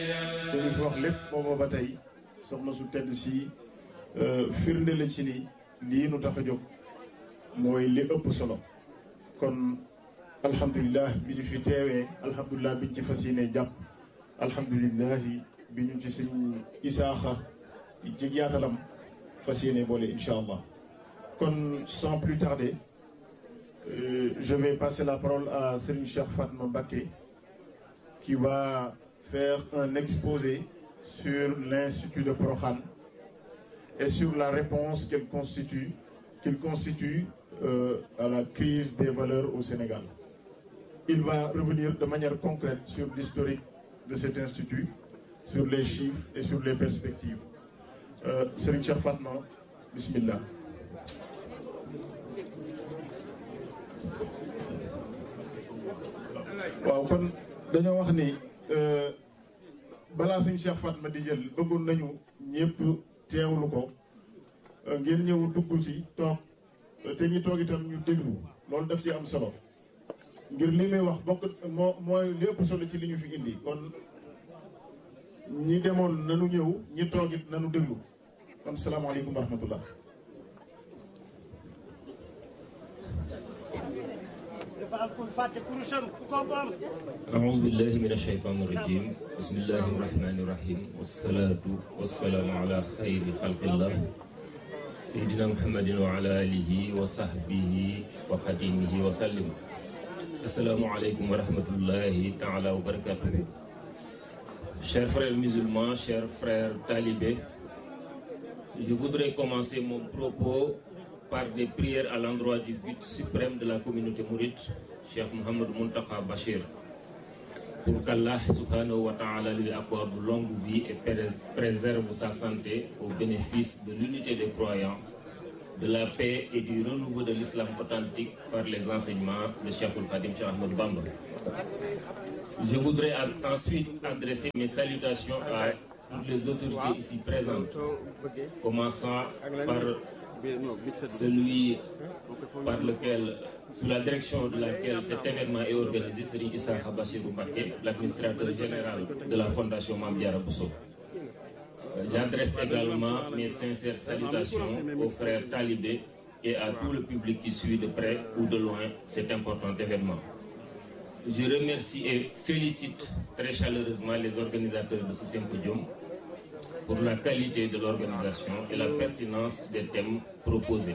dañu fi wax lépp booba ba tey soxna su tedd si firnde la ci ni lii nu tax a jóg mooy li ëpp solo kon alhamdulilah bi ñu fi teewee alhamdulilah bi ñu ci fas yéene jàpp alhamdulilah bi ñu ci sëñ Isaaxa ci yaatalam fas yéene boole incha allah kon sans plus tarder je vais passer la parole à Serigne Cheikh Fatma Mbacké qui va faire un exposé sur l'Institut de Porokhane et sur la réponse qu'il constitue à la crise des valeurs au Sénégal. Il va revenir de manière concrète sur l'historique de cet institut, sur les chiffres et sur les perspectives. Serigne Cheikh Fatma, bismillah. waaw kon dañoo wax ni balaa Serigne Cheikh Fatma di jël bëggoon nañu ñëpp teewlu ko ngeen ñëw dugg ci toog te ñi toog itam ñu déglu loolu daf ci am solo ngir li muy wax bokk mooy li ëpp solo ci li ñu fi indi kon ñi demoon nanu ñëw ñi toog it nanu déglu kon salaamaaleykum wa rahmatullah. أعوذ بالله من الشيطان الرجيم بسم الله الرحمن الرحيم والصلاة والسلام على خير خلق الله سيدنا محمد وعلى آله وصحبه وخديمه وسلم. السلام عليكم ورحمة الله تعالى وبركاته. Chers frères musulmans, chers frères talibés, je voudrais commencer mon propos par des prières à l'endroit du but suprême de la communauté mouride, Cheikh Mohamed Muntaka Bachir, pour qu'Allah subhanahu wa ta'ala lui accorde longue vie et préserve sa santé au bénéfice de l'unité des croyants, de la paix et du renouveau de l'islam authentique par les enseignements de Cheikh Khadim Cheikh Ahmadou Bamba. Je voudrais ensuite adresser mes salutations à toutes les autorités ici présentes, commençant par celui par lequel, sous la direction de laquelle cet événement est organisé, Serigne Isaaxa Bachirou Mbacké, l'administrateur général de la Fondation Mame Diarra Bousso. J'adresse également mes sincères salutations aux frères talibés et à tout le public qui suit de près ou de loin cet important événement. Je remercie et félicite très chaleureusement les organisateurs de ce symposium pour la qualité de l'organisation et la pertinence des thèmes proposés.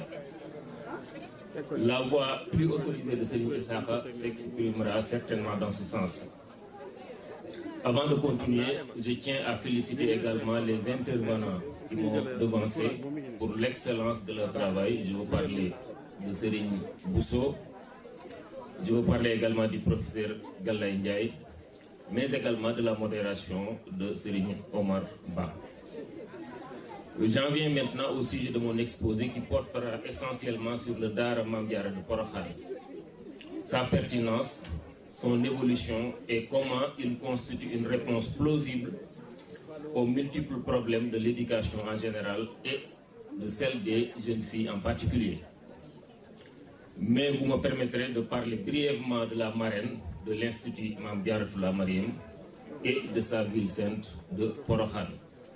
La voix plus autorisée de Serigne Isaaxa s'exprimera certainement dans ce sens. Avant de continuer, je tiens à féliciter également les intervenants qui m'ont devancé pour l'excellence de leur travail. Je veux parler de Serigne Bousso, je veux parler également du professeur Gallay Ndiaye, mais également de la modération de Serigne Omar Ba. J'en viens maintenant au sujet de mon exposé qui portera essentiellement sur le Daara Mame Diarra de Porokhane, sa pertinence, son évolution et comment il constitue une réponse plausible aux multiples problèmes de l'éducation en général et de celle des jeunes filles en particulier. Mais vous me permettrez de parler brièvement de la marraine de l'Institut Mame Diarra Mariam et de sa ville sainte de Porokhane.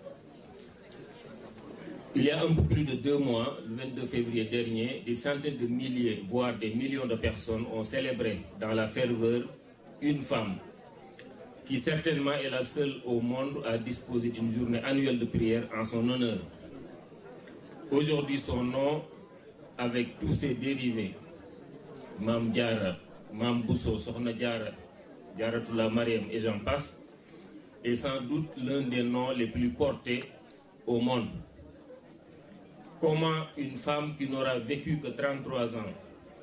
Il y a un peu plus de 2 mois, le 22 février dernier, des centaines de milliers, voire des millions de personnes ont célébré dans la ferveur une femme qui certainement est la seule au monde à disposer d'une journée annuelle de prière en son honneur. Aujourd'hui, son nom, avec tous ses dérivés, Mame Diarra, Mame Bousso, Sokhna Diarra, Diarratullah Mariam et j'en passe, est sans doute l'un des noms les plus portés au monde. Comment une femme qui n'aura vécu que 33 ans,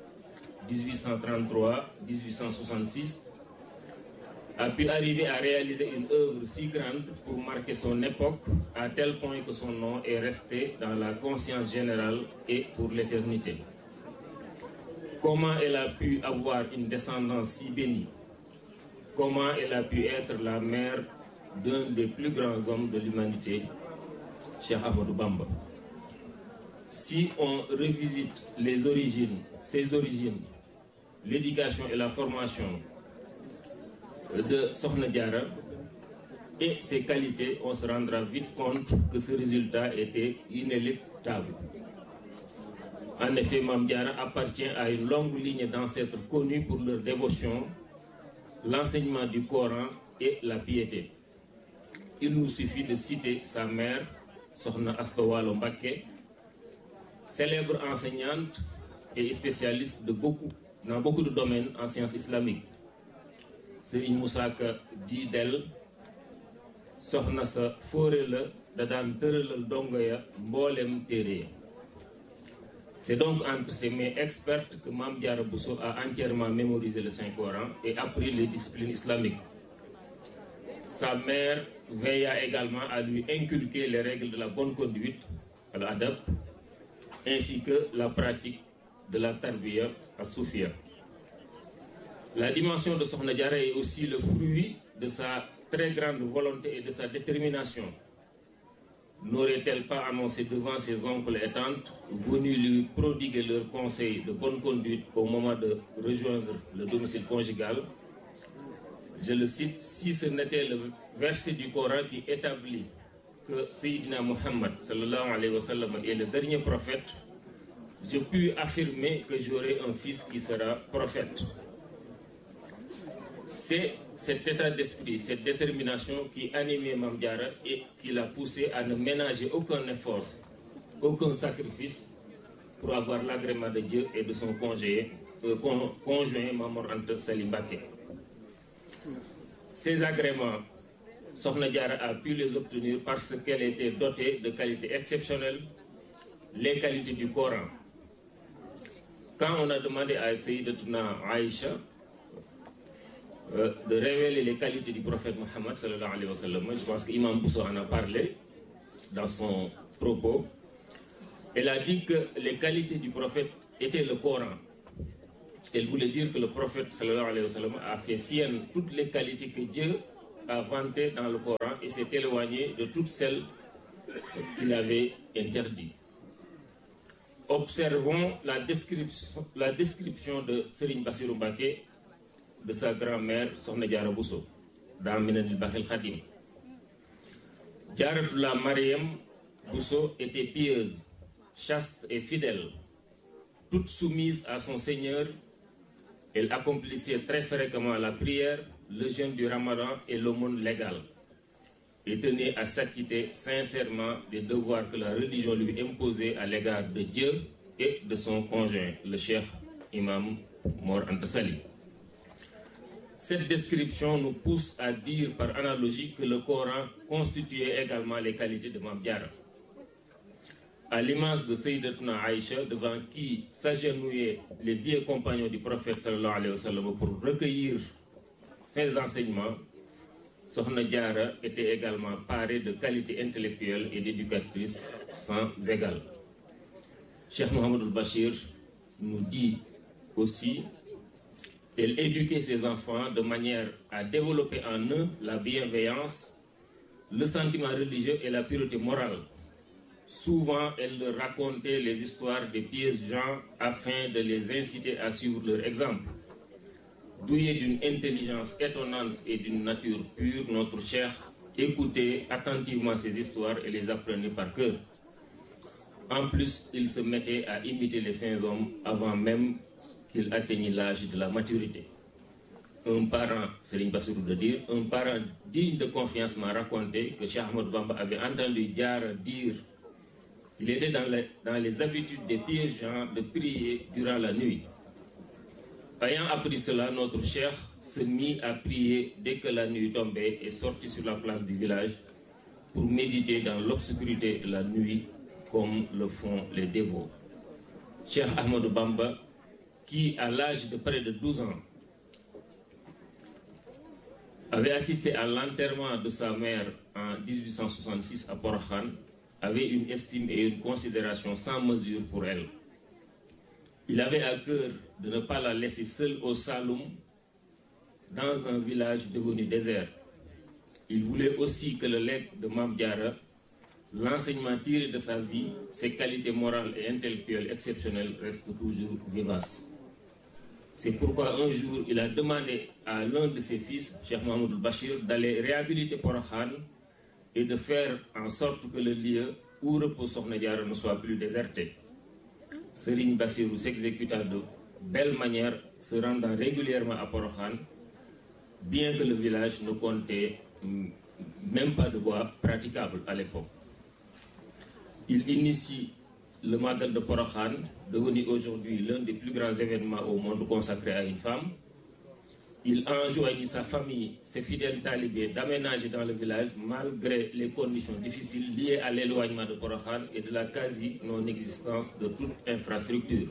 1833-1866, a pu arriver à réaliser une œuvre si grande pour marquer son époque à tel point que son nom est resté dans la conscience générale et pour l'éternité. Comment elle a pu avoir une descendance si bénie? Comment elle a pu être la mère d'un des plus grands hommes de l'humanité, Cheikh Ahmadou Bamba? Si on revisite les origines, ses origines, l'éducation et la formation de Sokhna Diarra, et ses qualités, on se rendra vite compte que ce résultat était inéluctable. En effet, Mame Diarra appartient à une longue ligne d'ancêtres connus pour leur dévotion, l'enseignement du Coran et la piété. Il nous suffit de citer sa mère, Sokhna Asta Walo Mbacké, célèbre enseignante et spécialiste dans beaucoup de domaines en sciences islamiques. Serigne Moussa Ka di del soxna sa fóore la da daan tëralal dongo ya mboolem téere ya. C'est donc entre ses mains expertes que Mame Diarra Bousso a entièrement mémorisé le Saint-Coran et appris les disciplines islamiques. Sa mère veilla également à lui inculquer les règles de la bonne conduite, al-adab, ainsi que la pratique de la tarbiya as-soufia. La dimension de Sokhna Diarra est aussi le fruit de sa très grande volonté et de sa détermination. N'aurait-elle pas annoncé devant ses oncles et tantes, venus lui prodiguer leurs conseils de bonne conduite au moment de rejoindre le domicile conjugal? Je le cite, si ce n'était le verset du Coran qui établit que Sayyidina Muhammad sallallahu alayhi wa sallam est le dernier prophète, je puis affirmer que j'aurai un fils qui sera prophète. C'est cet état d'esprit, cette détermination qui animait Mame Diarra et qui l'a poussé à ne ménager aucun effort, aucun sacrifice pour avoir l'agrément de Dieu et de son conjoint Mame Mor Anta Sali Mbacké. Ces agréments, Sokhna Diarra a pu les obtenir parce qu'elle était dotée de qualités exceptionnelles, les qualités du Coran. Quand on a demandé à Sayyidatuna Aïcha de révéler les qualités du prophète Mohammed sallallahu alayhi wa sallam, je pense qu'Imam Bousso en a parlé dans son propos. Elle a dit que les qualités du prophète étaient le Coran. Elle voulait dire que le prophète sallallahu alayhi wa sallam a fait sienne toutes les qualités que Dieu a vantées dans le Coran et s'est éloigné de toutes celles qu'il avait interdites. Observons la description de Serigne Bassirou Mbacké de sa grand-mère Sokhna Diarra Bousso dans Minanil Bakhil Khadim. Diarratullah Mariam Bousso était pieuse, chaste et fidèle. Toute soumise à son Seigneur, elle accomplissait très fréquemment la prière, le jeûne du Ramadan et l'aumône légale, et tenait à s'acquitter sincèrement des devoirs que la religion lui imposait à l'égard de Dieu et de son conjoint, le Cheikh Imam Mor Anta Sali. Cette description nous pousse à dire par analogie que le Coran constituait également les qualités de Mame Diarra. À l'image de Sayyidatuna Aïcha, devant qui s'agenouillaient les vieux compagnons du prophète sallallahu alayhi wa sallam pour recueillir ses enseignements, Sokhna Diarra était également parée de qualités intellectuelles et d'éducatrice sans égale. Cheikh Mouhamadoul Bachir nous dit aussi: elle éduquait ses enfants de manière à développer en eux la bienveillance, le sentiment religieux et la pureté morale. Souvent, elle leur racontait les histoires des pieux gens afin de les inciter à suivre leur exemple. Doué d'une intelligence étonnante et d'une nature pure, notre cheikh écoutait attentivement ces histoires et les apprenait par cœur. En plus, il se mettait à imiter les saints hommes avant même qu'il atteignît l'âge de la maturité. Un parent, Serigne Bassirou de dire, un parent digne de confiance m'a raconté que Cheikh Ahmadou Bamba avait entendu Diarra dire qu'il était dans les habitudes des pieux gens de prier durant la nuit. Ayant appris cela, notre cheikh se mit à prier dès que la nuit tombait et sortit sur la place du village pour méditer dans l'obscurité de la nuit comme le font les dévots. Cheikh Ahmadou Bamba, qui à l'âge de près de 12 ans avait assisté à l'enterrement de sa mère en 1866 à Porokhane, avait une estime et une considération sans mesure pour elle. Il avait à cœur de ne pas la laisser seule au Saloum, dans un village devenu désert. Il voulait aussi que le legs de Mame Diarra, l'enseignement tiré de sa vie, ses qualités morales et intellectuelles exceptionnelles restent toujours vivaces. C'est pourquoi un jour, il a demandé à l'un de ses fils, Cheikh Mohamed Bachir, d'aller réhabiliter Porokhane et de faire en sorte que le lieu où repose Sokhna Diarra ne soit plus déserté. Serigne Bassirou s'exécuta de belle manière, se rendant régulièrement à Porokhane, bien que le village ne comptait même pas de voie praticable à l'époque. Il initie le Magal de Porokhane, devenu aujourd'hui l'un des plus grands événements au monde consacré à une femme. Il enjoignit sa famille, ses fidèles talibés, d'aménager dans le village malgré les conditions difficiles liées à l'éloignement de Porokhane et de la quasi-non-existence de toute infrastructure.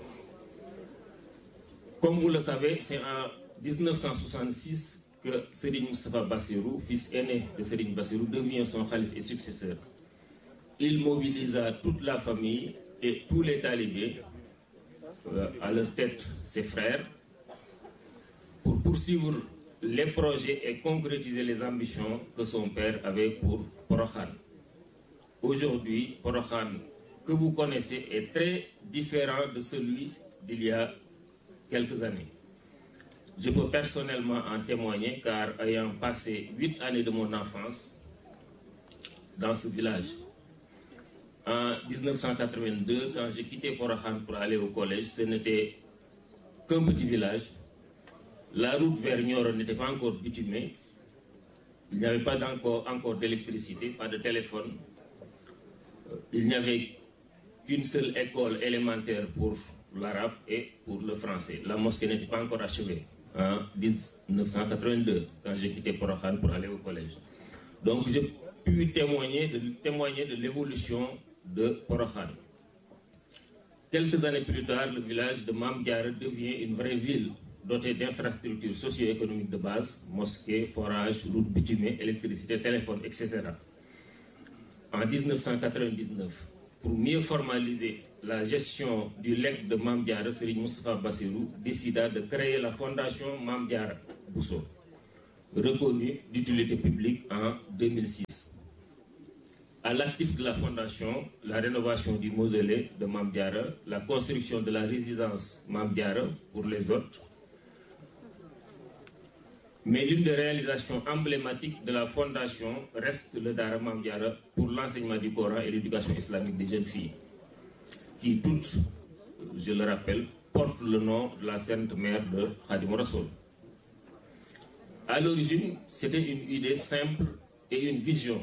Comme vous le savez, c'est en 1966 que Serigne Moustapha Bassirou, fils aîné de Serigne Bassirou, devient son khalife et successeur. Il mobilisa toute la famille et tous les talibés, à leur tête ses frères, pour poursuivre les projets et concrétiser les ambitions que son père avait pour Porokhane. Aujourd'hui, Porokhane, que vous connaissez, est très différent de celui d'il y a quelques années. Je peux personnellement en témoigner car ayant passé 8 années de mon enfance dans ce village, en 1982, quand j'ai quitté Porokhane pour aller au collège, ce n'était qu'un petit village. La route vers Nioro n'était pas encore bitumée. Il n'y avait pas encore d'électricité, pas de téléphone. Il n'y avait qu'une seule école élémentaire pour l'arabe et pour le français. La mosquée n'était pas encore achevée en 1982, quand j'ai quitté Porokhane pour aller au collège. Donc j'ai pu témoigner de l'évolution de Porokhane. Quelques années plus tard, le village de Mame Diarra devient une vraie ville dotée d'infrastructures socio-économiques de base, mosquées, forages, routes bitumées, électricité, téléphone, etc. En 1999, pour mieux formaliser la gestion du legs de Mame Diarra, Serigne Moustapha Bassirou décida de créer la fondation Mame Diarra Bousso, reconnue d'utilité publique en 2006. À l'actif de la fondation, la rénovation du mausolée de Mame Diarra, la construction de la résidence Mame Diarra pour les hôtes. Mais l'une des réalisations emblématiques de la fondation reste le Dara Mame Diarra pour l'enseignement du Coran et l'éducation islamique des jeunes filles, qui toutes, je le rappelle, portent le nom de la Sainte Mère de Khadim Rassoul. À l'origine, c'était une idée simple et une vision.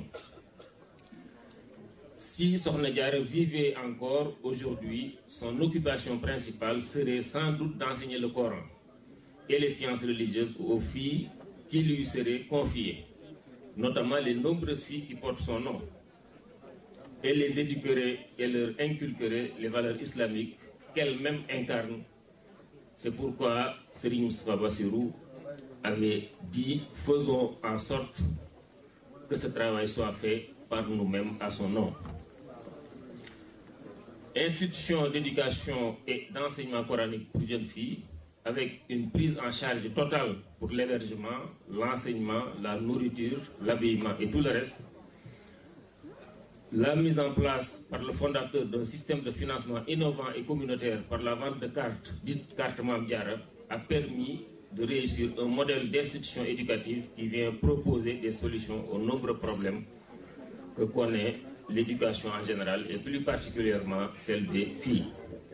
Si Sokhna Diarra vivait encore aujourd'hui, son occupation principale serait sans doute d'enseigner le Coran et les sciences religieuses aux filles qui lui seraient confiées, notamment les nombreuses filles qui portent son nom. Elle les éduquerait et leur inculquerait les valeurs islamiques qu'elle-même incarne. C'est pourquoi Serigne Moustapha Bassirou avait dit « Faisons en sorte que ce travail soit fait par nous-mêmes à son nom ». Institution d'éducation et d'enseignement coranique pour jeunes filles, avec une prise en charge totale pour l'hébergement, l'enseignement, la nourriture, l'habillement et tout le reste. La mise en place par le fondateur d'un système de financement innovant et communautaire par la vente de cartes, dites cartes Mame Diarra, a permis de réussir un modèle d'institution éducative qui vient proposer des solutions aux nombreux problèmes que connaît l'éducation en général et plus particulièrement celle des filles.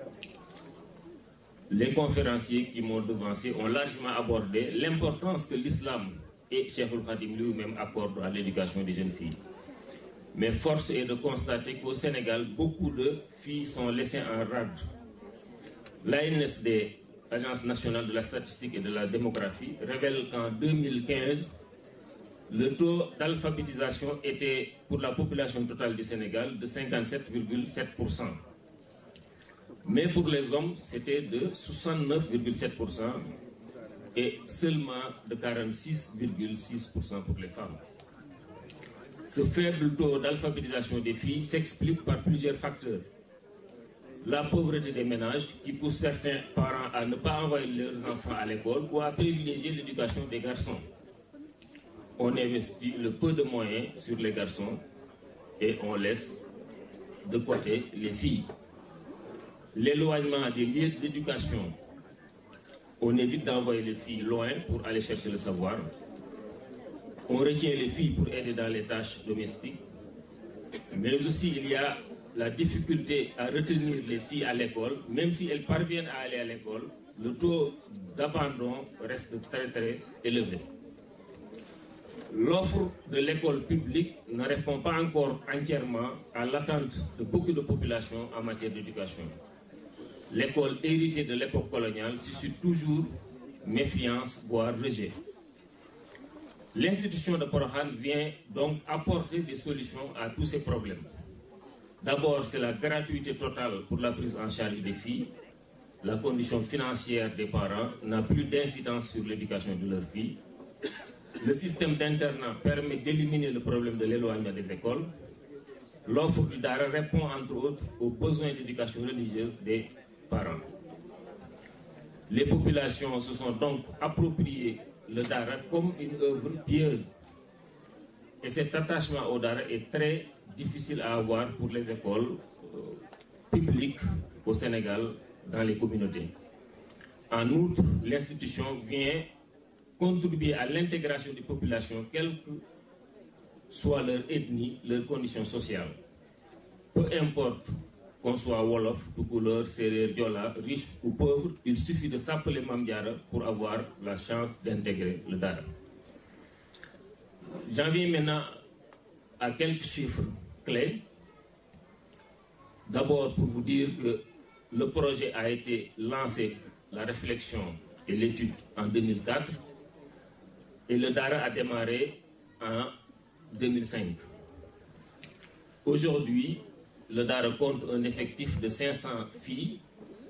Les conférenciers qui m'ont devancé ont largement abordé l'importance que l'islam et Cheikhoul Khadim lui-même accordent à l'éducation des jeunes filles. Mais force est de constater qu'au Sénégal, beaucoup de filles sont laissées en rade. L'ANSD, Agence nationale de la statistique et de la démographie, révèle qu'en 2015, le taux d'alphabétisation était pour la population totale du Sénégal de 57,7%. Mais pour les hommes, c'était de 69,7% et seulement de 46,6% pour les femmes. Ce faible taux d'alphabétisation des filles s'explique par plusieurs facteurs. La pauvreté des ménages qui pousse certains parents à ne pas envoyer leurs enfants à l'école ou à privilégier l'éducation des garçons. On investit le peu de moyens sur les garçons et on laisse de côté les filles. L'éloignement des lieux d'éducation, On évite d'envoyer les filles loin pour aller chercher le savoir. On retient les filles pour aider dans les tâches domestiques. Mais aussi, il y a la difficulté à retenir les filles à l'école. Même si elles parviennent à aller à l'école, le taux d'abandon reste très très élevé. L'offre de l'école publique ne répond pas encore entièrement à l'attente de beaucoup de populations en matière d'éducation. L'école héritée de l'époque coloniale suscite toujours méfiance, voire rejet. L'institution de Porokhane vient donc apporter des solutions à tous ces problèmes. D'abord, c'est la gratuité totale pour la prise en charge des filles. La condition financière des parents n'a plus d'incidence sur l'éducation de leurs filles. Le système d'internat permet d'éliminer le problème de l'éloignement des écoles. L'offre du Dara répond entre autres aux besoins d'éducation religieuse des parents. Les populations se sont donc appropriées le Dara comme une œuvre pieuse. Et cet attachement au Dara est très difficile à avoir pour les écoles publiques au Sénégal, dans les communautés. En outre, l'institution vient contribuer à l'intégration des populations, quelle que soit leur ethnie, leurs conditions sociales. Peu importe qu'on soit Wolof, Toucouleur, Serer, Diola, riche ou pauvre, il suffit de s'appeler Mame Diarra pour avoir la chance d'intégrer le Dara. J'en viens maintenant à quelques chiffres clés. D'abord, pour vous dire que le projet a été lancé, la réflexion et l'étude en 2004, et le Dara a démarré en 2005. Aujourd'hui, le Dara compte un effectif de 500 filles,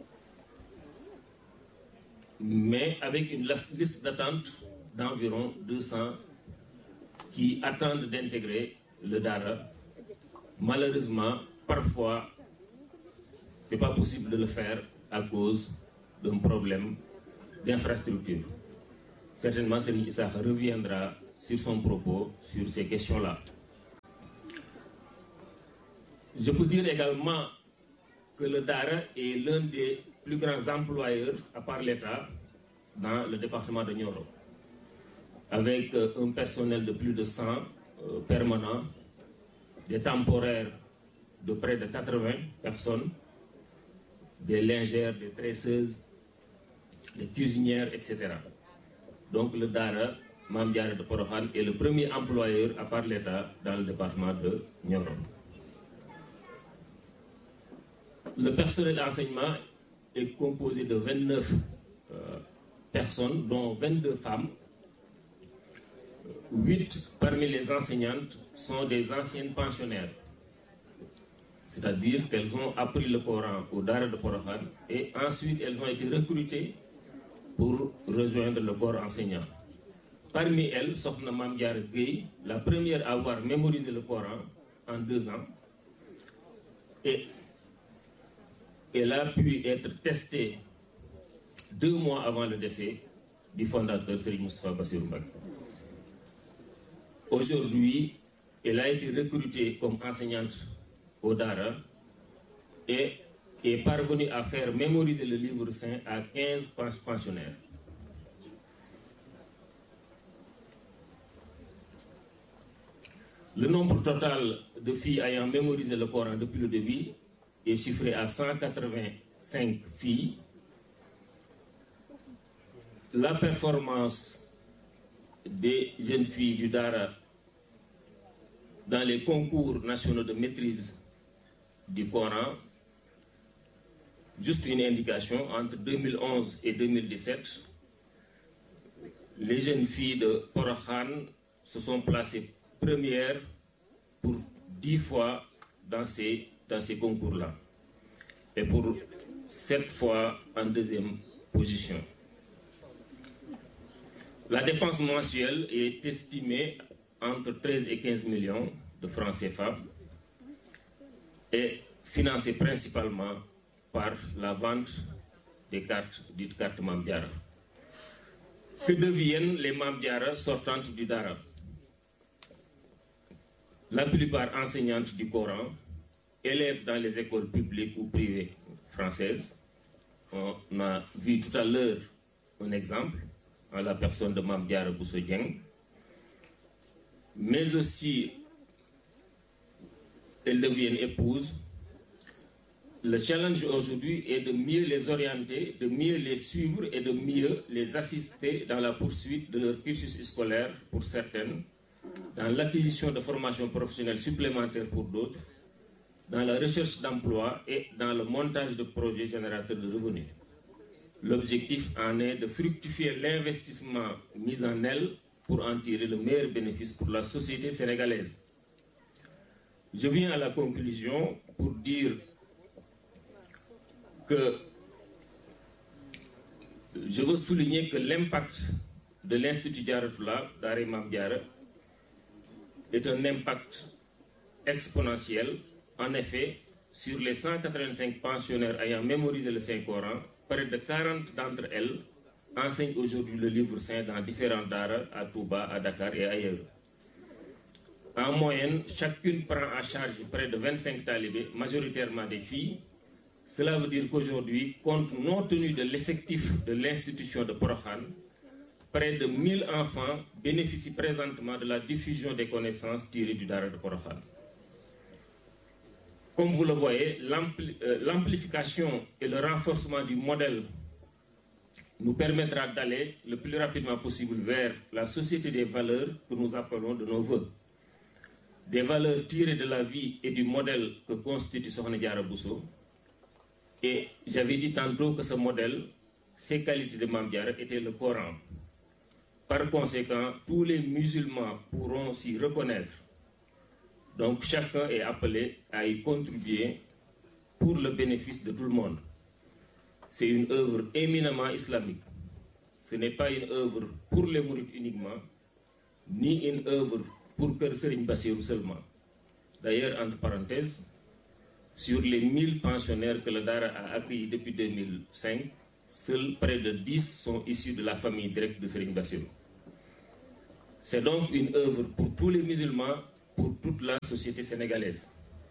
mais avec une liste d'attente d'environ 200 qui attendent d'intégrer le Dara. Malheureusement, parfois, ce n'est pas possible de le faire à cause d'un problème d'infrastructure. Certainement, Serigne Issakha reviendra sur son propos sur ces questions-là. Je peux dire également que le Dara est l'un des plus grands employeurs, à part l'État, dans le département de Nioro, avec un personnel de plus de 100 permanents, des temporaires de près de 80 personnes, des lingères, des tresseuses, des cuisinières, etc. Donc le Dara, Mame Diarra de Porokhane, est le premier employeur, à part l'État, dans le département de Nioro. Le personnel d'enseignement est composé de 29 personnes, dont 22 femmes. 8 parmi les enseignantes sont des anciennes pensionnaires. C'est-à-dire qu'elles ont appris le Coran au Dara de Porokhane et ensuite elles ont été recrutées pour rejoindre le corps enseignant. Parmi elles, Sokhna Mame Diarra Gueye, la première à avoir mémorisé le Coran en 2 ans, et elle a pu être testée 2 mois avant le décès du fondateur Serigne Moustapha Bassirou Mbacké. Aujourd'hui, elle a été recrutée comme enseignante au Dara et est parvenue à faire mémoriser le livre saint à 15 pensionnaires. Le nombre total de filles ayant mémorisé le Coran depuis le début est chiffré à 185 filles. La performance des jeunes filles du Dara dans les concours nationaux de maîtrise du Coran, juste une indication, entre 2011 et 2017, les jeunes filles de Porokhane se sont placées premières pour 10 fois dans ces concours-là, et pour 7 fois en 2e position. La dépense mensuelle est estimée entre 13 et 15 millions de francs CFA et financée principalement par la vente des cartes, dites cartes Mame Diarra. Que deviennent les Mame Diarra sortantes du Dara? La plupart enseignantes du Coran, élèves dans les écoles publiques ou privées françaises. On a vu tout à l'heure un exemple en la personne de Mame Diarra Bousso Dieng, mais aussi elles deviennent épouses. Le challenge aujourd'hui est de mieux les orienter, de mieux les suivre et de mieux les assister dans la poursuite de leur cursus scolaire pour certaines, dans l'acquisition de formations professionnelles supplémentaires pour d'autres, dans la recherche d'emploi et dans le montage de projets générateurs de revenus. L'objectif en est de fructifier l'investissement mis en elles pour en tirer le meilleur bénéfice pour la société sénégalaise. Je viens à la conclusion pour dire que je veux souligner que l'impact de l'Institut Diaratoulah Daaray Mame Diarra est un impact exponentiel. En effet, sur les 185 pensionnaires ayant mémorisé le Saint-Coran, près de 40 d'entre elles enseignent aujourd'hui le livre saint dans différents daara à Touba, à Dakar et ailleurs. En moyenne, chacune prend en charge près de 25 talibés, majoritairement des filles. Cela veut dire qu'aujourd'hui, compte non tenu de l'effectif de l'institution de Porokhane, près de 1000 enfants bénéficient présentement de la diffusion des connaissances tirées du daara de Porokhane. Comme vous le voyez, l'amplification et le renforcement du modèle nous permettra d'aller le plus rapidement possible vers la société des valeurs que nous appelons de nos vœux. Des valeurs tirées de la vie et du modèle que constitue Sokhna Diarra Bousso. Et j'avais dit tantôt que ce modèle, ses qualités de Mame Diarra étaient le Coran. Par conséquent, tous les musulmans pourront s'y reconnaître. Donc chacun est appelé à y contribuer pour le bénéfice de tout le monde. C'est une œuvre éminemment islamique. Ce n'est pas une œuvre pour les mourides uniquement, ni une œuvre pour Kër Serigne Bassirou seulement. D'ailleurs, entre parenthèses, sur les 1000 pensionnaires que le Daara a accueillis depuis 2005, seuls près de 10 sont issus de la famille directe de Serigne Bassirou. C'est donc une œuvre pour tous les musulmans, pour toute la société sénégalaise.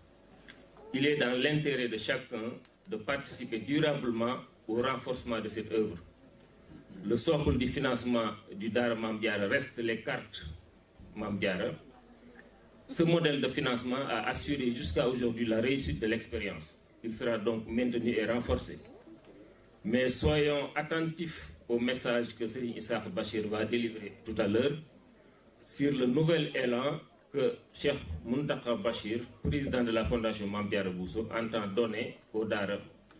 Il est dans l'intérêt de chacun de participer durablement au renforcement de cette œuvre. Le socle du financement du Daara Mame Diarra reste les cartes Mame Diarra. Ce modèle de financement a assuré jusqu'à aujourd'hui la réussite de l'expérience. Il sera donc maintenu et renforcé. Mais soyons attentifs au message que Serigne Issakha Bachir va délivrer tout à l'heure sur le nouvel élan que Cheikh Mountakha Bachir, président de la Fondation Mame Diarra Bousso, entend donner au Daara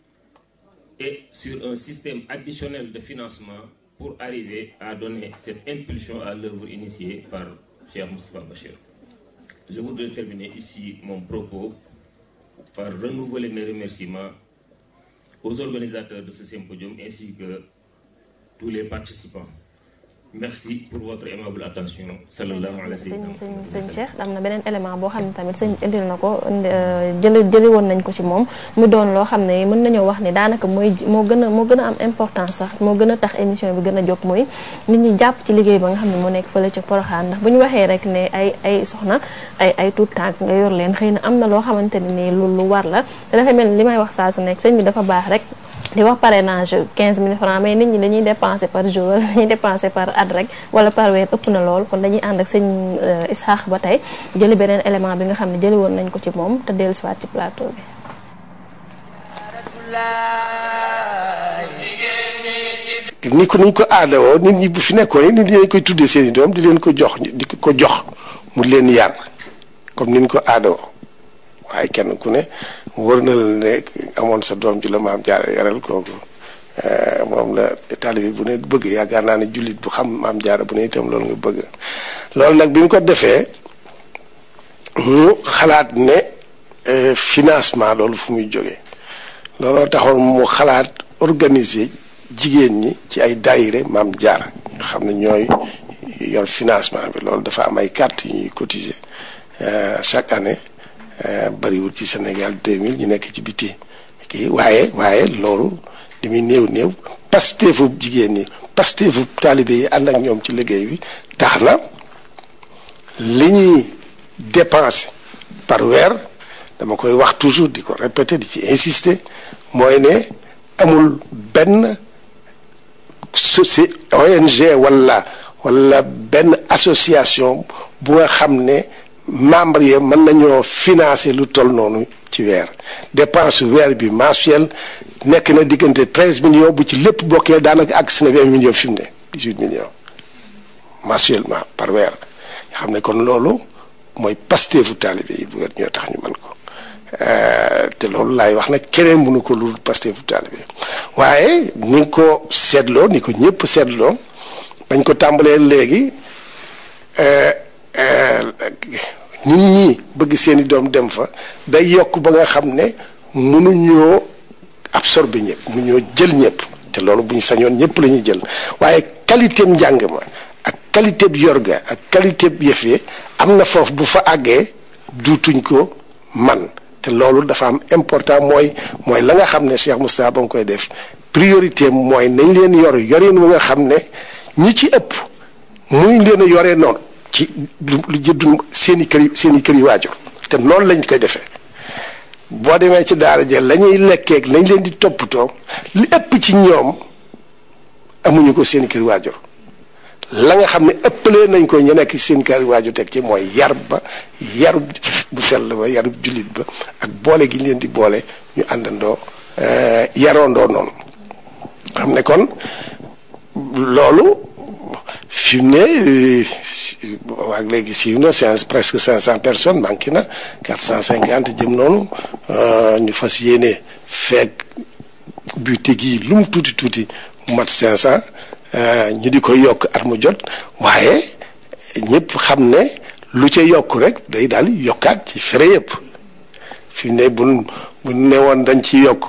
et sur un système additionnel de financement pour arriver à donner cette impulsion à l'œuvre initiée par Cheikh Moustapha Bachir. Je voudrais terminer ici mon propos par renouveler mes remerciements aux organisateurs de ce symposium ainsi que tous les participants. Merci pour votre aimable attention. Sallallahu alayhi wa sallam. sëñ Cheikh am na beneen élément boo xam ne tamit sëñ indil na ko jëli woon nañ ko ci moom mu doon loo xam ne mën nañoo wax ne daanaka moo gën a am importance sax moo gën a tax émission bi gën a jóg mooy nit ñi jàpp ci liggéey ba nga xam ne moo nekk fële ca Porokhane ndax bu ñu waxee rek ne ay soxna ay tuut tànk nga yor leen xëy na am na loo xamante ne nii lu war la te dafa mel ni li may wax saa su nekk sëñ bi dafa baax rek di wax parrainage 15 000 francs mais nit ñi dañuy dépenser par jour dañuy dépenser par at rek wala par weer ëpp na lool kon dañuy ànd ak sëñ Issakha ba tey jëli beneen élément bi nga xam ne jëli woon nañ ko ci moom te dellu si waat ci plateau bi. ni ko aadawoo nit ñi bu fi nekkoon nit ñi dañ koy tuddee seen i doom di leen ko jox mu leen yar comme ni ñu ko aadawoo waaye kenn ku ne wër na la ne amoon sa doom ji la Maam Jaara yaral kooku moom la taalibe bu ne bëgg yaakaar naa ne jullit bu xam Maam Jaara bu ne itam loolu nga bëgg loolu nag bi mu ko defee mu xalaat ne financement loolu fu muy jógee looloo taxoon mu xalaat organiser jigéen ñi ci ay daayire Maam Jaara nga xam ne ñooy yor financement bi loolu dafa am ay carte yu ñuy cotiser chaque année bariwul ci Sénégal 2000 ñu nekk ci biti kii waaye loolu li muy néew pasteefu jigéen ñi pasteefu taalibe yi ànd ak ñoom ci liggéey bi tax na li ñuy dépenser par weer dama koy wax toujours di ko répéter di ci insister mooy ne amul benn si ONG wala benn association bu nga xam ne membre yi mën nañoo financer lu toll noonu ci weer dépense weer bi mensuel nekk na diggante 13 millions bu ci lépp bokkee daanaka àgg si na 20 millions fi mu ne 18 millions mensuellement par weer nga xam ne kon loolu mooy pasteefu taalibe yi bu weer ñoo tax ñu mën ko te loolu laay wax nag keneen mënu ko lu pasteefu taalibe waaye ni ko seetloo ni ko ñëpp seetloo bañ ko tàmbalee léegi nit ñi bëgg seeni doom dem fa day yokk ba nga xam ne mënuñoo absorber ñëpp mënuñoo jël ñëpp te loolu bu ñu sañoon ñëpp la ñuy jël waaye qualité njàng ma ak qualité bi yorga ak qualité bi yëf yi am na foofu bu fa àggee duutuñ ko man te loolu dafa am important mooy la nga xam ne Cheikh Moustapha ba nga koy def priorité mooy nañ leen yorin wu nga xam ne ñi ci ëpp muy leen a yoree noonu ci lu jëddu seen i kër yi waajur te noonu lañ koy defee boo demee ci daara ja la ñuy lekkeeg lañ leen di toppatoo li ëpp ci ñoom amuñu ko seen i kër waajur la nga xam ne ëppalee nañ ko ñu nekk seen kër waajur teg ci mooy yarub bu sell ba yarub jullit ba ak boole gi ñu leen di boole ñu àndandoo yaroondoo noonu xam ne kon loolu fi mu ne waag léegi siiw na presque 500 personnes manqué na 450 jëm noonu ñu fas yéene feeg buté gi lu mu tuuti mu mat 500 ñu di ko yokk at mu jot waaye ñëpp xam ne lu ca yokk rek day daal yokkaat ci frais yëpp fi mu ne bu ne woon dañ ci yokk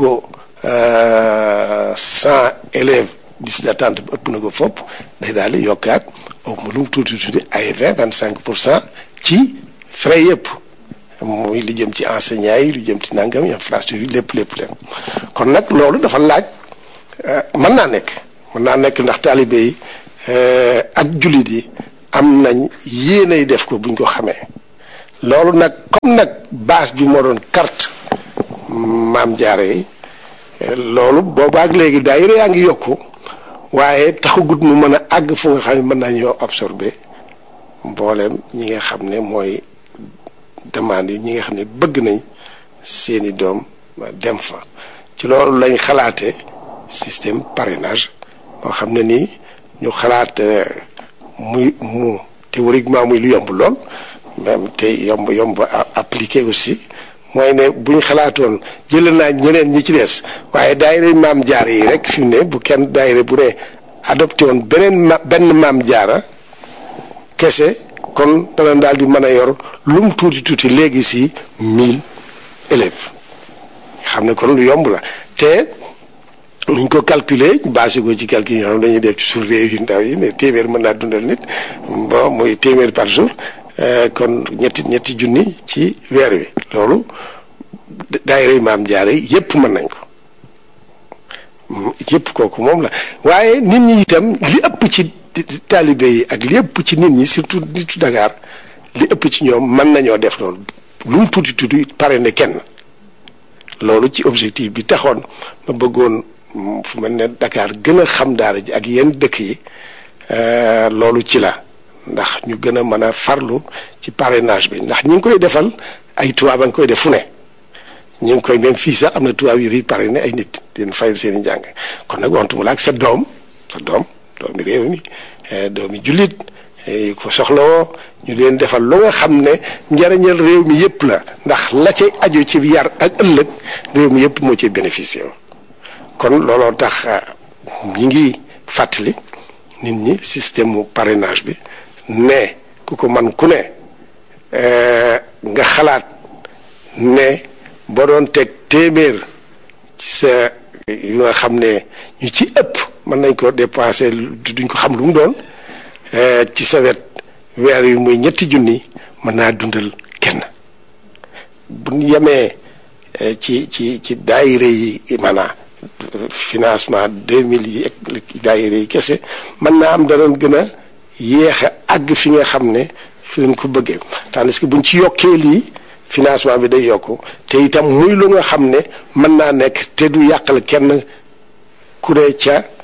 100 élèves liste d'attente bi ëpp na ko fopp day daal di yokkaat lu mu tuuti ay 25% ci frais yëpp muy lu jëm ci enseignants yi lu jëm ci nangam infrastructure lépp kon nag loolu dafa laaj mën naa nekk ndax taalibe yi ak jullit yi am nañ yéenay def ko buñ ko xamee loolu nag comme nag base bi moo doon carte Maam Jaara yi loolu boobaak léegi daayira yaa ngi yokku waaye taxagut mu mën a àgg fu nga xam ne mën nañoo absorber mbooleem ñi nga xam ne mooy demande yi ñi nga xam ne bëgg nañ seeni doom dem fa ci loolu lañ xalaate système parrainage boo xam ne nii ñu xalaat mu théoriquement muy lu yomb lool même te yomb appliqué aussi mooy ne bu ñu xalaatoon jëlee naa ñeneen ñi ci des waaye daayira Maam Jaara yi rek fi mu ne bu kenn daayira bu ne adopté woon benn Maam Jaara kese kon dana daal di mën a yor lu mu tuuti léegi si 1000 élèves xam ne kon lu yomb la te nuñ ko calculer basé ko ci calcul yi nga xam dañuy def ci suuf réew yu ndaw yi ne téeméer mën naa dundal nit bon muy téeméer par jour kon ñetti junni ci weer wi loolu daayira Maam Jaara yi yëpp mën nañ ko yëpp kooku moom la waaye nit ñi itam li ëpp ci taalibe yi ak li ëpp ci nit ñi surtout nitu Dakar li ëpp ci ñoom mën nañoo def loolu lu mu tuuti pare ne kenn loolu ci objectif bi taxoon ma bëggoon fu mel ne Dakar gën a xam daara ji ak yenn dëkk yi loolu ci la ndax ñu gën a mën a farlu ci parrainage bi ndax ñi ngi koy defal ay tubaab a ngi koy def fu ne ñu ngi koy même fii sax am na tubaab yu fi parrainé ay nit dina fayal seen i njàng kon nag wantuma la ak sa doomi réew mi doomi jullit ko soxlawoo ñu leen defal lu nga xam ne njariñal réew mi yëpp la ndax la cay aju ci yar ak ëllëg réew mi yëpp moo ci bénéficié kon looloo tax ñi ngi fàttali nit ñi système mu parrainage bi ne ku ko man ku ne nga xalaat ne boo doon teg téeméer ci sa yu nga xam ne ñu ci ëpp mën nañ ko dépenser duñ ko xam lu mu doon ci sa wet weer yu muy 2 junni mën naa dundal kenn bu ñu yemee ci daayira yi maanaam financement 2000 yi ak daayira yi kese mën naa am danoon gën a yéex a àgg fi nga xam ne fi leen ko bëggee tandis que buñ ci yokkee lii financement bi day yokku te itam muy lu nga xam ne mën naa nekk te du yàqal kenn ku ne ca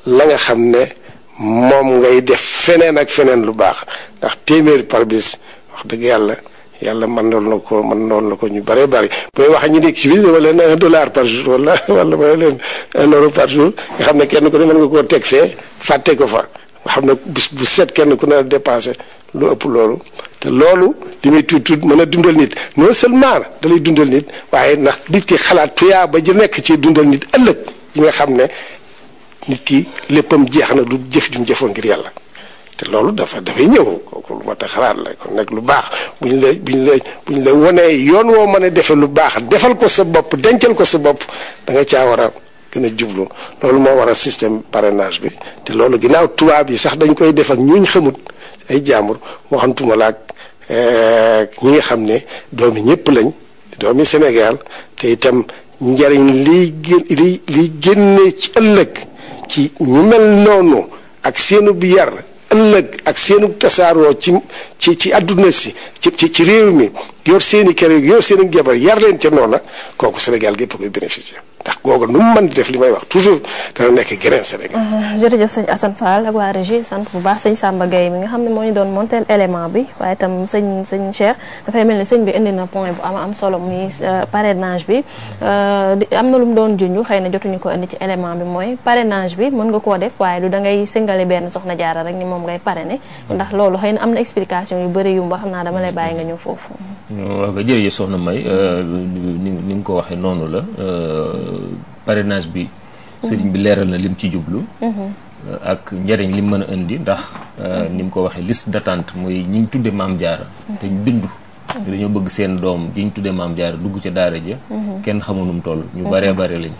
la nga xam ne moom ngay def feneen ak feneen lu baax ndax téeméeri par bis wax dëgg yàlla mën noon na ko ñu bëree bëri booy wax ñu nekk ci biir dama leen $1 par jour wala ma leen €1 par jour nga xam ne kenn ku ne mën nga koo teg fee fàtte ko fa nga xam ne bis bu set kenn ku ne dépensé lu ëpp loolu te loolu li muy tuut mën a dundal nit non seulement da lay dundal nit waaye ndax nit ki xalaat tuyaa ba ji nekk ci dundal nit ëllëg yi nga xam ne nit ki léppam jeex na du jëf jum jëfoon ngir yàlla te loolu dafay ñëw kooku lu ma ta xalaat la kon nag lu baax buñ la wonee yoon woo mën a defe lu baax defal ko sa bopp dencal ko sa bopp da nga caa war a gën a jublu loolu moo war a système parrainage bi te loolu ginnaaw tubaab yi sax dañ koy def ak ñuñ xamut ay jaambur waxantuma la ak ñi nga xam ne doomi ñëpp lañ doomi Sénégal te itam njariñ liy génne ci ëllëg ci ñu mel noonu ak seenu bi yar ëllëg ak seenu tasaaroo ci àdduna si ci réew mi yor seeni kër yor seeni jabar yar leen ca noona kooku Sénégal gépp koy bénéficier ndax googu nu mu mën di def li may wax toujours dana nekk geneen Sénégal. jërëjëf sëñ Assane Fall ak waa régie sant bu baax sëñ Samba Gueye mi nga xam ne moo ñu doon montel élément bi waaye itam sëñ Cheikh dafay mel ni sëñ bi indi na point bu am solo muy parrainage bi am na lu mu doon junj xëy na jotuñu ko indi ci élément bi mooy parrainage bi mën nga koo def waaye du da ngay singale benn soxna jaara rek ni moom ngay parrainer ndax loolu xëy na am na explication yu bëri yu mu wax xam naa dama lay bàyyi nga ñëw foofu. waaw ba jërëjëf soxna May ni nga ko waxee noonu la parrainage bi sëriñ bi leeral na lim ci jublu ak njëriñ lim mën a indi ndax ni mu ko waxee liste d'attente mooy ñi ñu tudde maam jaara te ñu bindu dañoo bëgg seen doom ji ñu tudde maam jaara dugg ca daara ja kenn xamunum toll ñu baree bare lañ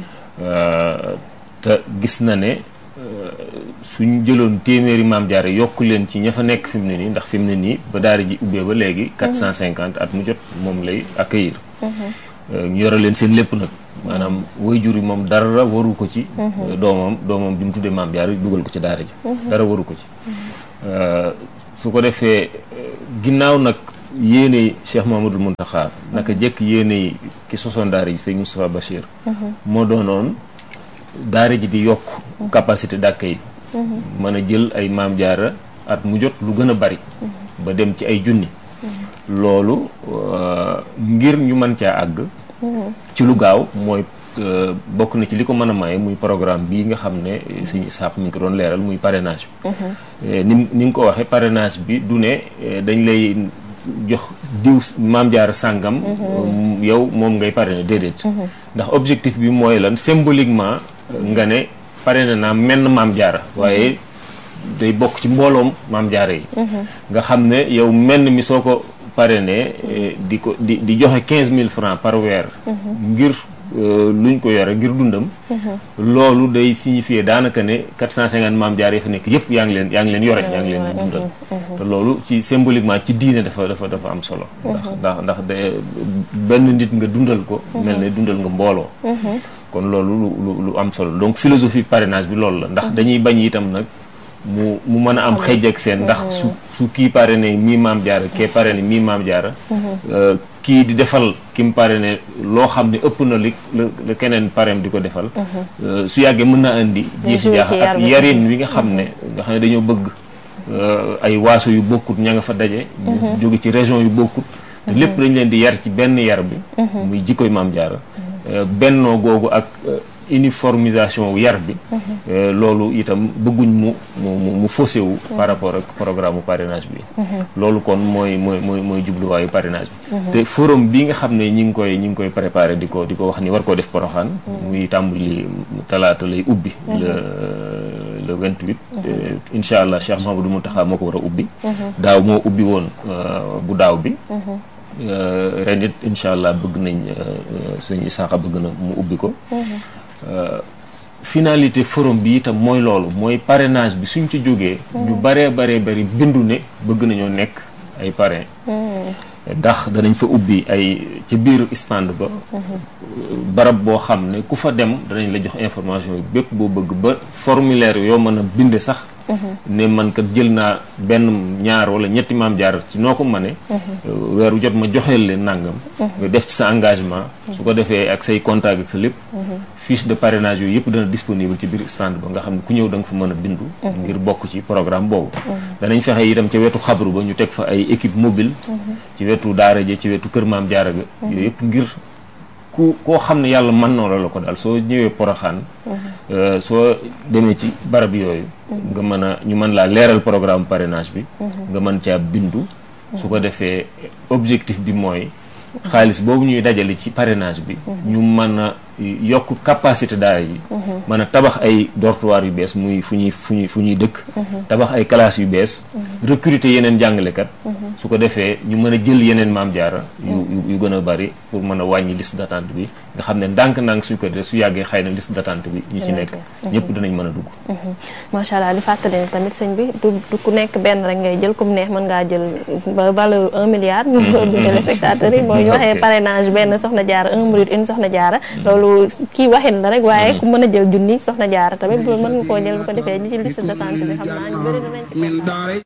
te gis na ne suñ jëloon téeméeri maam jaara yokk leen ci ña fa nekk fi mu ne nii ndax fi mu ne nii ba daara ji ubbee ba léegi 450 at mu jot moom lay accueillir ñu yore leen seen lépp nag maanaam waajur yi moom dara waru ko ci doomam bi mu tuddee maam jaara dugal ko ci daara ji dara waru ko ci su ko defee ginnaaw nag yéene Cheikh Mouhamadoul Mountakha naka jekk yéene ki sosoon daara ji Sëñ Moustapha Bachir moo doonoon daara ji di yokk capacité d'accueil mën a jël ay maam jaara at mu jot lu gën a bari ba dem ci ay junni loolu ngir ñu mën caa àgg ci lu gaaw mooy bokk na ci li ko mën a maye muy programme bii nga xam ne Sëñ Isaax mi ngi ko doon leeral muy parrainage bi ni nga ko waxee parrainage bi du ne dañ lay jox diw maam jaara sàngam yow moom ngay parrainer déedéet ndax objectif bi mooy lan symboliquement nga ne parrainé naa menn maam jaara waaye day bokk ci mbooloom maam jaara yi nga xam ne yow menn mi soo ko parrainé di joxe 15 000 francs par weer ngir luñ ko yore ngir dundam loolu day signifier daanaka ne 450 maam jaara yi fa nekk yëpp yaa ngi leen yore yaa ngi leen di dundal te loolu ci symboliquement ci diine dafa am solo ndax benn nit nga dundal ko mel ne dundal nga mbooloo kon loolu lu am solo donc philosophie parrainage bi loolu la ndax dañuy bañ itam nag mu mën a am xëj ak seen ndax su kii parrainé mii maam jaara kee parrainé mii maam jaara kii di defal ki mu parrainé loo xam ne ëpp na li la keneen parrain di ko defal su yàggee mën naa indi jeexi jaax ak yarin wi nga xam ne dañoo bëgg ay waaso yu bokkut ña nga fa daje jóge ci région yu bokkut te lépp dañ leen di yar ci benn yar bi muy jikkoy maam jaara bennoo googu ak uniformisation yar bi loolu itam bëgguñ mu faussé wu par rapport ak programme parrainage bi loolu kon mooy jubluwaayu parrainage bi te forum bi nga xam ne ñi ngi koy préparé di ko wax ni war koo def Porokhane muy tàmbali talaata lay ubbi le 28 incha allah Cheikh Mouhamadoul Mountakha moo ko war a ubbi daaw moo ubbi woon bu daaw bi ren it incha allah bëgg nañ Sëñ Isaaxa bëgg na mu ubbi ko finalité forum bi itam mooy loolu mooy parrainage bi suñ ci jógee ñu baree bindu ne bëgg nañoo nekk ay parrain ndax danañ fa ubbi ay ci biir stand ba barab boo xam ne ku fa dem danañ la jox information yi bépp boo bëgg ba formulaire yoo mën a binde sax ne man kat jël naa benn ñaar wala ñetti maam jaar ci noo ko mëne weeru jot ma joxeel leen nangam nga def ci sa engagement su ko defee ak say contact ak sa lépp fiche de parrainage yooyu yëpp dana disponible ci biir stand ba nga xam ne ku ñëw da nga fa mën a bindu ngir bokk ci programme boobu danañ fexe itam ca wetu xabru ba ñu teg fa ay équipe mobile ci wetu daara ji ci wetu kër maam jaara ga yooyu yëpp ngir koo xam ne yàlla mën na la ko daal soo ñëwee Porokhane soo demee ci barab yooyu nga mën a ñu mën laa leeral programme parrainage bi nga mën caa bindu su ko defee objectif bi mooy xaalis boobu ñuy dajale ci parrainage bi ñu mën a yokk capacité daara yi mën a tabax ay dortoir yu bees muy fu ñuy dëkk tabax ay classes yu bees recruter yeneen jàngalekat su ko defee ñu mën a jël yeneen maam jaara yu gën a bari pour mën a wàññi liste d'attente bi nga xam ne ndànk-ndànk suñ ko def su yàggee xëy na liste d'attente bi ñi ci nekk ñëpp dinañ mën a dugg macha allah di fàttali ne tamit sëñ bi du ku nekk benn rek ngay jël comme neex mën ngaa jël ba valeur 1 milliard ñu du téléspectateurs yi mooy ñu waxee parrainage benn soxna jaara 1 minute une soxna jaara loolu kii waxin la rek waaye ku mën a jël junni soxna jaara tamit bu mën nga koo jël bu ko defee ñi ci liste d'attente bi xam naa ñu bëri dinañ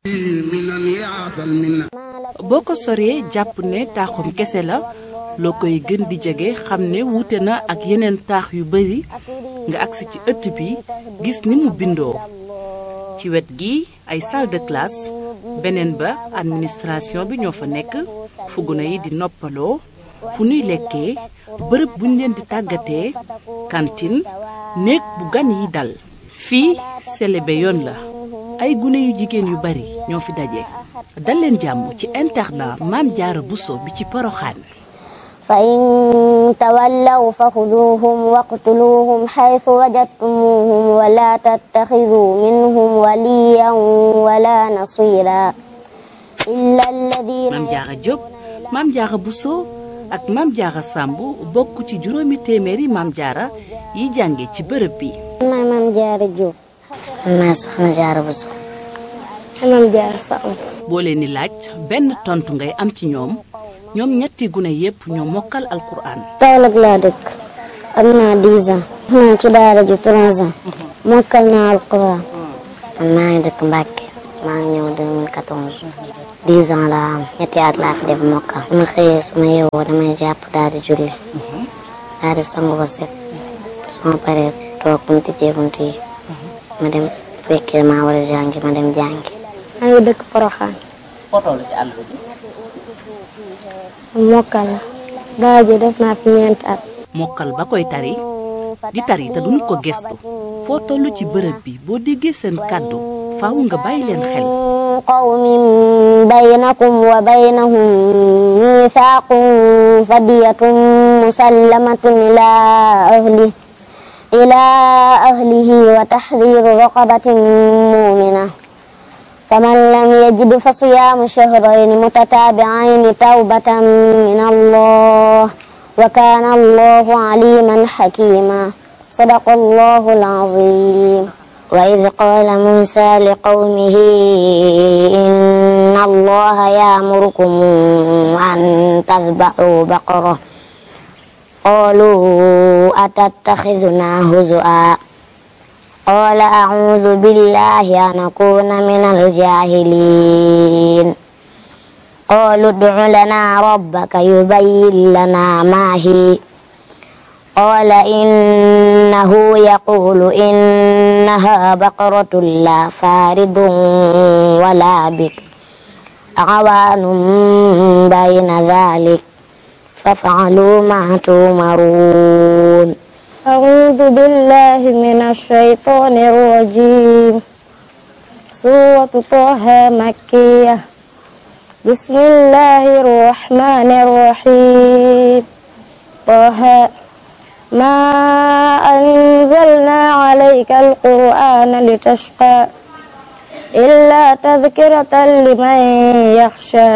ci boo ko soree jàpp ne taaxum kese la loo koy gën di jege xam ne wuute na ak yeneen taax yu bari nga agsi ci ëtt bi gis ni mu bindoo ci wet gi ay salle de classe beneen ba administration bi ñoo fa nekk fu gune yi di noppaloo fu nuy lekkee bërëb buñ leen di tàggatee cantine néeg bu gan yi dal fii selebe yoon la ay gune yu jigéen yu bari ñoo fi daje dal leen jàmm ci internat Maam Jaara Buso bi ci Porokhane fa in tawallaw fa xuduuhum waqtuluuhum xaytu wajadtumuuhum wala tattaxiduu minhum waliyan wala nasira illa alladina Maam Jaara Jóob Maam Jaara Buso ak Maam Jaara Sàmb bokk ci juróomi téeméeri Maam Jaara yi jànge ci bërëb bi maay Maam Jaara Jóob maay Soxna Jaara Buso Maam Jaara Sàmb boo leen di laaj benn tontu ngay am ci ñoom ñetti gune yépp ñoo mokkal alquran Kaolack laa dëkk am naa 10 ans naa ci daara ji 3 ans mokkal naa alquran maa ngi dëkk Mbàkke maa ngi ñëw 2014 10 ans laa am ñetti at laa fi def mokkal su ma xëyee su ma yeewoo damay jàpp daal di julli daal di sangu ba set su ma paree toog buñ tijjee bunt yi ma dem fekkee maa war a jàngi ma dem jàngi maa ngi dëkk Porokhane fotoo la ci àll bi mokkal la daara ji def naa fi 4 at mokkal ba koy tari di tari te duñ ko gestu foo toll ci bërëb bi boo déggee seen kàddu faaw nga bàyyi leen xel qawmin baynakum wa baynahum miisaaqun fadiyatun musallamatun ilaa ahlihi wa tahriiru raqabatin mu'mina فمن لم يجد فصيام شهرين متتابعين توبة من الله وكان الله عليما حكيما صدق الله العظيم وإذ قال موسى لقومه إن الله يأمركم أن تذبحوا بقرة قالوا أتتخذنا هزؤا قال أعوذ بالله أن أكون من الجاهلين قالوا ادع لنا ربك يبين لنا ما هي قال إنه يقول إنها بقرة لا فارض ولا بكر عوان بين ذلك فافعلوا ما تؤمرون أعوذ بالله من الشيطان الرجيم سورة طه مكية بسم الله الرحمن الرحيم طه ما أنزلنا عليك القرآن لتشقى إلا تذكرة لمن يخشى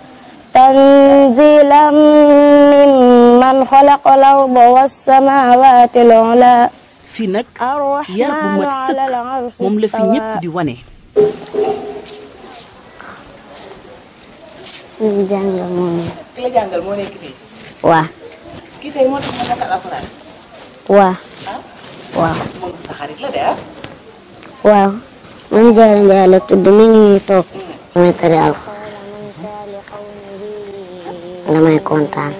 تنزيلا ممن خلق الأرض والسماوات العلى fii nag yar bu mat sëkk moom la fi ñëpp di wane jàngal moo nekk ki la jàngal moo nekk fii waaw kii tey moo tax ma mokkal alxuraan waaw waaw moom sa xarit la de waaw man Jaara Njaay la tudd mi ngi toog damay tari alxuraan damay kontaan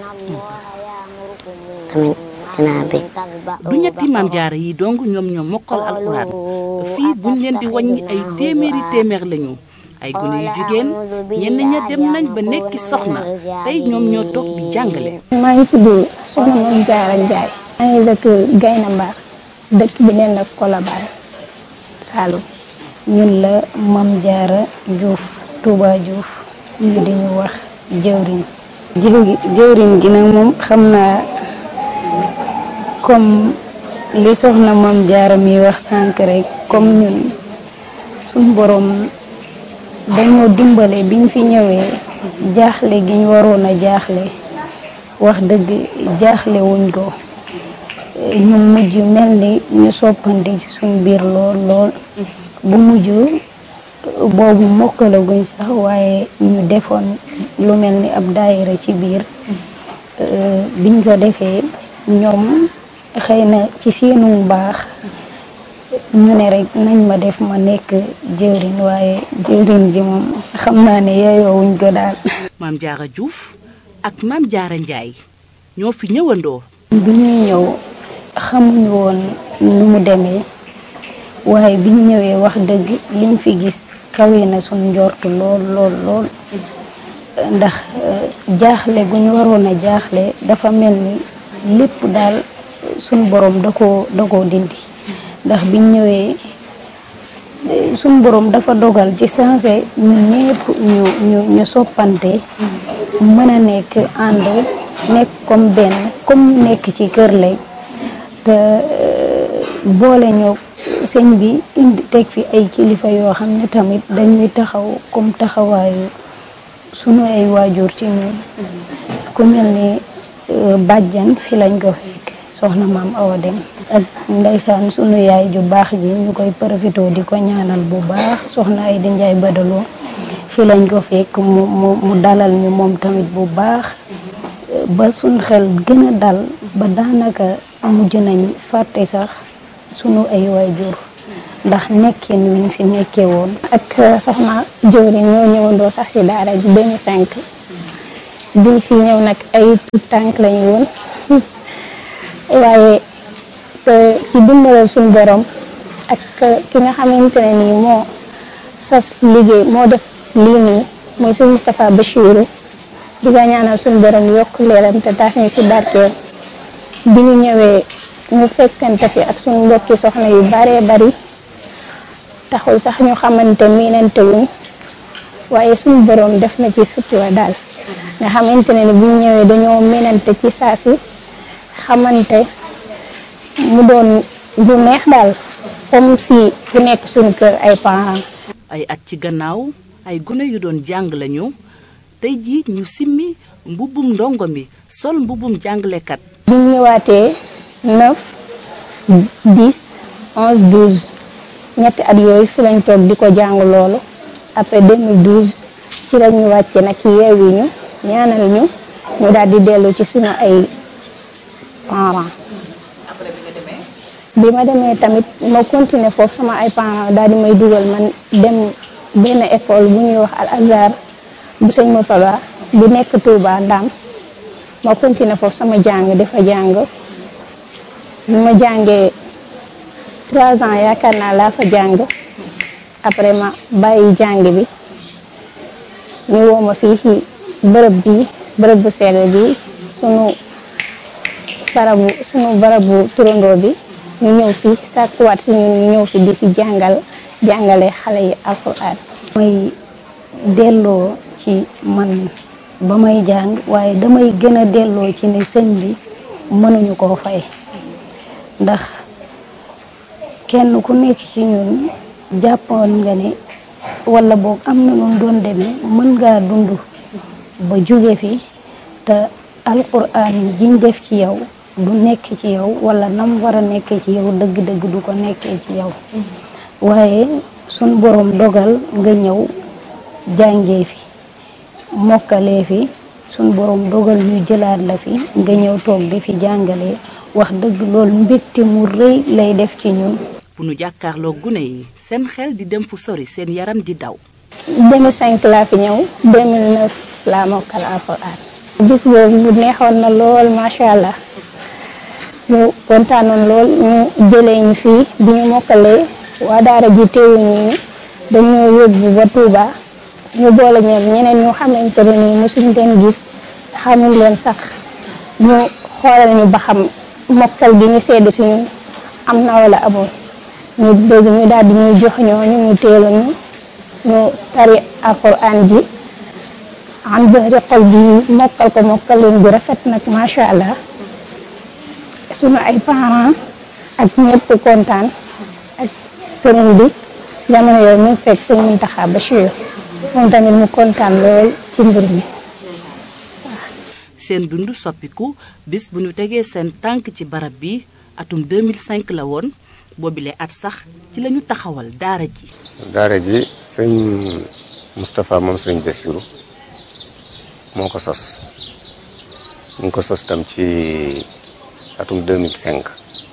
tamit dinaa bég. du ñetti maam jaara yi dong ñoom ñoo mokkal alxuraan fii buñ leen di wàññi ay téeméer lañu ay gone yu jigéen ñenn ña dem nañ ba nekki soxna tey ñoom ñoo toog di jàngale. maa ngi tudd soxna Maam Jaara Njaay. maa ngi dëkk Gayna Mbar dëkk bi neen la Colobane Saloum. ñun la Maam Jaara Juuf Touba Juuf ñu di ñu wax jëwriñ. jëwriñ gi nag moom xam naa comme li soxna Maam Jaara mi wax sànq rek comme ñun suñ borom dañoo dimbale biñ fi ñëwee jaaxle gi ñu waroon a jaaxle wax dëgg jaaxle wuñ ko ñu mujj mel ni ñu soppante ci suñ biir lool bu mujj boobu mokkalaguñ sax waaye ñu defoon lu mel ni ab daayira ci biir biñ ko defee ñoom xëy na ci seenu baax ñu ne rek nañ ma def ma nekk jëwriñ waaye jëwriñ bi moom xam naa ne yeyoowuñ ko daal. Maam Jaara Juuf ak Maam Jaara Njaay ñoo fi ñëwandoo. bi ñuy ñëw xamuñu woon nu mu demee waaye biñ ñëwee wax dëgg liñ fi gis kawe na suñ njortu lool ndax jaaxle gu ñu waroon a jaaxle dafa mel ni lépp daal suñ borom da koo dindi ndax biñ ñëwee suñ borom dafa dogal ci sensé ñun ñëpp ñu soppante mën a nekk ànd nekk comme benn comme ñu nekk ci kër lay te boole ñu sëñ bi indi teg fi ay kilifa yoo xam ne tamit dañuy taxaw comme taxawaayu sunu ay waajur ci ñun ku mel ni bàjjan fi lañ ko fekk soxna Maam Awa Dem ak ndeysaan sunu yaay ju baax ji ñu koy profité di ko ñaanal bu baax soxna ay di Njaay Badaloo fi lañ ko fekk mu dalal ñu moom tamit bu baax ba suñ xel gën a dal ba daanaka mujj nañ fàtte sax sunu ay waajur ndax nekkin wiñ fi nekkee woon. ak soxna jëwriñ ñoo ñëwandoo sax ci daara ji 2005 biñ fi ñëw nag ay tout tànk lañu woon waaye ci dimbalal suñu borom ak ki nga xamante ne nii moo sas liggéey moo def lii nii mooy suñu Moustapha Bachirou di nga ñaanal suñu borom yokk leeram te taas ñu ci barkeel bi ñu ñëwee ñu fekkante fi ak suñu mbokki soxna yu baree bari taxul sax ñu xamante miinante wuñ waaye suñu borom def na ci sutura daal nga xamante ne ni bu ñu ñëwee dañoo miinante ci saa si xamante mu doon lu neex daal comme si ku nekk suñu kër ay parents. ay at ci gannaaw ay gune yu doon jàng lañu tey jii ñu simmi mbubbum ndongo mi sol mbubbum jàngalekat. bi ñu ñëwaatee 9 10 11 12 ñetti at yooyu fi lañ toog di ko jàng loolu après 2012 ci la ñu wàcce nag yeewi ñu ñaanal ñu daal di dellu ci suñu ay parents. bi ma demee tamit ma continuer foofu sama ay parents daal di may dugal man dem benn école bu ñuy wax Al Azhar bu sëñ Murtada bu nekk Touba Ndam ma continuer foofu sama jàng dafa jàng bi ma jàngee 3 ans yaakaar naa laa fa jàng après ma bàyyi jàng bi ñu woo ma fii ci bërëb bu sell bi sunu barabu turandoo bi ñu ñëw fi sàkkuwaat si ñun ñu ñëw fi di fi jàngale xale yi alxuraan. mooy delloo ci man ba may jàng waaye damay gën a delloo ci ne sëñ bi mënuñu koo fay ndax kenn ku nekk ci ñun jàppoon nga ne wala boog am na noonu doon demee mën ngaa dund ba jóge fi te alxuraan jiñ def ci yow du nekk ci yow wala nam war a nekkee ci yow dëgg-dëgg du ko nekkee ci yow waaye sun borom dogal nga ñëw jàngee fi mokkalee fi sun borom dogal ñu jëlaat la fi nga ñëw toog di fi jàngalee wax dëgg loolu mbégte mu rëy lay def ci ñun. bu nu jàkkaarloo gune yi seen xel di dem fu sori seen yaram di daw. 2005 laa fi ñëw 2009 laa mokkal alxuraan. bis boobu mu neexoon na lool macha allah ñu kontaanoon lool ñu jëlee ñu fii bi ñu mokkalee waa daara ji teewuñu ni dañoo yóbbu ba Touba ñu boole ñoom ñeneen ñu xamante ne nii mosuñu leen gis xamul leen sax ñu xoolal ñu ba xam mokkal bi ñu sedd si ñun am na wala amul ñu bëgg ñu daal di ñuy jox ñooñu ñu teel ñu tari alxuraan ji am zahri xol bi mokkal ko mokkalin bu rafet nag macha allah sunu ay parents ak ñëpp kontaan ak sëriñ bi jamono yooyu mu fekk sëriñ Mountakha Bachir moom tamit mu kontaan lool ci mbir mi. seen dund soppiku bis bu ñu tegee seen tànk ci barab bi atum 2005 la woon boobile at sax ci lañu taxawal daara ji. daara ji sëñ Moustapha moom sëriñ Bassirou moo ko sos ñu ngi ko sos tam ci atum 2005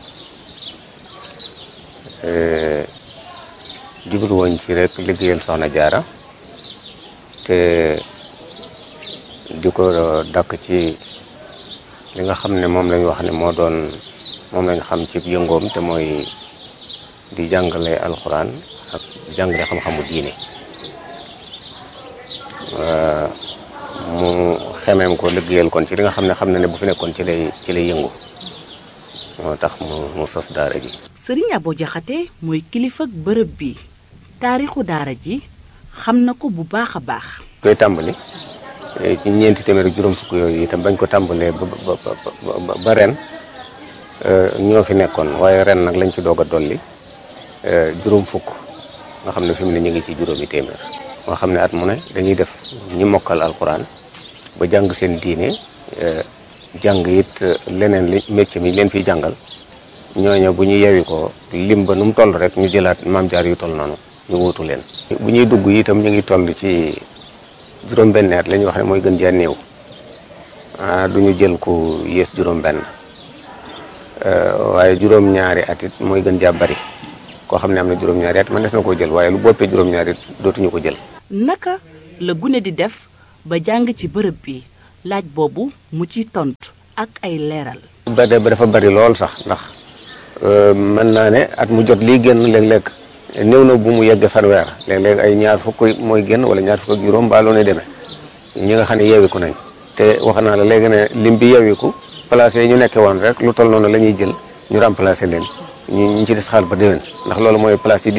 jublu woon ci rek liggéeyal Soxna Jaara te di ko dakk ci li nga xam ne moom lañ wax ne moom lañ xam ci yëngoom te mooy di jàngale alxuraan ak jàngale xam-xamu diine mu xemeem ko liggéeyal kon ci li nga xam ne bu fi nekkoon ci lay yëngu moo tax mu sos daara ji. Sëriñ Abo Jaxate mooy kilifa ak bërëb bi taarixu daara ji xam na ko bu baax a baax. koy tàmbali ci ñeenti téeméer juróom fukk yooyu itam bañ ko tàmbalee ba ren ñoo fi nekkoon waaye ren nag lañ ci doog a dolli juróom fukk nga xam ne fi mu ne ñu ngi ci juróomi téeméer. nga xam ne at mu ne dañuy def ñi mokkal alxuraan ba jàng seen diine jàng it leneen li métier mi leen fiy jàngal ñooñu bu ñu yewi ko lim ba nu mu toll rek ñu jëlaat maam jaar yu toll noonu ñu wuutu leen. bu ñuy dugg itam ñu ngi toll ci juróom-benn at la ñuy wax ne mooy gën jaa néew du ñu jël ku yées juróom-benn waaye juróom-ñaari at it mooy gën jaa bari koo xam ne am na juróom-ñaari at man des na koo jël waaye lu boppee juróom-ñaari it dootuñu ko jël. naka la gune di def ba jàng ci bërëb bi laaj boobu mu ciy tontu ak ay leeral. ba dafa bari lool sax ndax mën naa ne at mu jot lii génn léeg-léeg néew na bu mu yegg fanweer léeg-léeg ay ñaar fukk mooy génn wala ñaar fukk ak juróom baaloo ne demee ñi nga xam ne yeewiku nañ te wax naa la léegi ne lim bi yeewiku place yi ñu nekkee woon rek lu toll noonu la ñuy jël ñu remplacer leen ñu ci des xaal ba déwén ndax loolu mooy place yi